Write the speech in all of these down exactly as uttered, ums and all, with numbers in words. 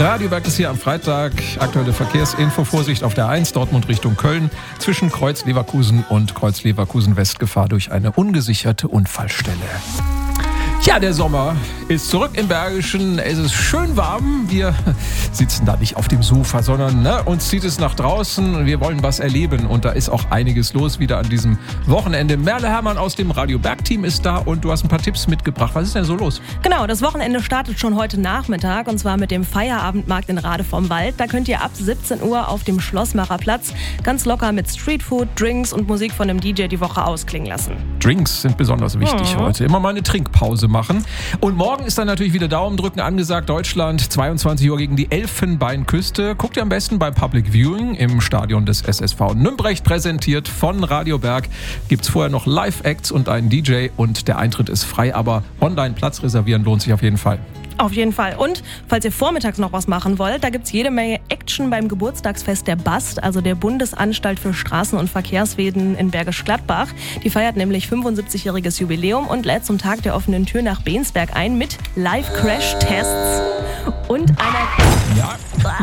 Radio Berg ist hier am Freitag. Aktuelle Verkehrsinfo, Vorsicht auf der eins, Dortmund Richtung Köln. Zwischen Kreuz Leverkusen und Kreuz Leverkusen West Gefahr durch eine ungesicherte Unfallstelle. Ja, der Sommer ist zurück im Bergischen. Es ist schön warm. Wir sitzen da nicht auf dem Sofa, sondern ne, uns zieht es nach draußen. Wir wollen was erleben und da ist auch einiges los wieder an diesem Wochenende. Merle Herrmann aus dem Radio Berg-Team ist da und du hast ein paar Tipps mitgebracht. Was ist denn so los? Genau, das Wochenende startet schon heute Nachmittag und zwar mit dem Feierabendmarkt in Rade vom Wald. Da könnt ihr ab siebzehn Uhr auf dem Schlossmacher Platz ganz locker mit Streetfood, Drinks und Musik von dem D J die Woche ausklingen lassen. Drinks sind besonders wichtig Mhm. heute. Immer mal eine Trinkpause machen. Und morgen ist dann natürlich wieder Daumen drücken angesagt. Deutschland, zweiundzwanzig Uhr gegen die Elfenbeinküste. Guckt ihr am besten beim Public Viewing im Stadion des S S V Nümbrecht, präsentiert von Radio Berg. Gibt's vorher noch Live-Acts und einen D J und der Eintritt ist frei, aber online Platz reservieren lohnt sich auf jeden Fall. Auf jeden Fall. Und falls ihr vormittags noch was machen wollt, da gibt's jede Menge Action beim Geburtstagsfest der B A S T, also der Bundesanstalt für Straßen- und Verkehrswesen in Bergisch Gladbach. Die feiert nämlich fünfundsiebzigjähriges Jubiläum und lädt zum Tag der offenen Tür nach Bensberg ein mit Live-Crash-Tests und einer... Ja.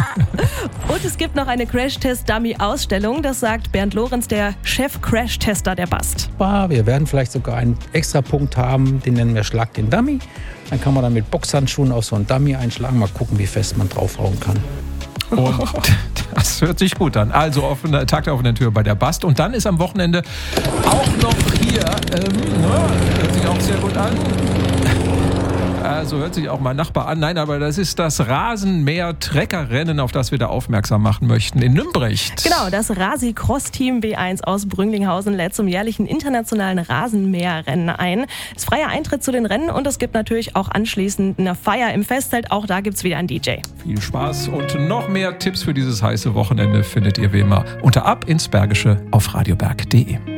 Und es gibt noch eine Crash-Test-Dummy-Ausstellung. Das sagt Bernd Lorenz, der Chef-Crash-Tester der B A S T. Wir werden vielleicht sogar einen Extrapunkt haben, den nennen wir Schlag den Dummy. Dann kann man dann mit Boxhandschuhen auf so einen Dummy einschlagen. Mal gucken, wie fest man draufhauen kann. Und das hört sich gut an. Also offener, Tag der offenen Tür bei der B A S T. Und dann ist am Wochenende auch noch hier, ähm, hört sich auch sehr gut an. Also hört sich auch mein Nachbar an. Nein, aber das ist das Rasenmäher-Treckerrennen, auf das wir da aufmerksam machen möchten in Nümbrecht. Genau, das Rasi-Cross-Team B eins aus Brünglinghausen lädt zum jährlichen internationalen Rasenmäherrennen ein. Es ist freier Eintritt zu den Rennen und es gibt natürlich auch anschließend eine Feier im Festzelt. Auch da gibt es wieder einen D J. Viel Spaß und noch mehr Tipps für dieses heiße Wochenende findet ihr wie immer unter Ab ins Bergische auf radioberg punkt de.